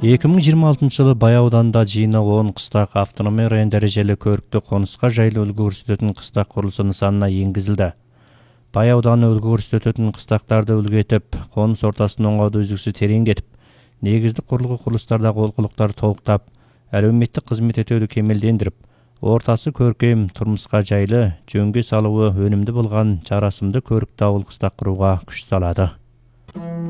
2026 жылы Бай ауданында жиыны 10 қыстақ автономия район дәрежелі көрікті қонысқа жайлы үлгі көрсететін қыстақ құрылысы нысанына енгізілді. Бай ауданы үлгі көрсететін қыстақтарды үлгі етіп, қоныс ортасын оңауды үзіксіз тереңдетіп, негізді құрылыстардағы олқылықтарды толықтап, әлеуметтік қызмет етуді кемелдендіріп, ортасы көркем, тұрмысқа жайлы, жөнге салуы өнімді болған жарасымды көрікті ауыл қыстақ құруға күш салады.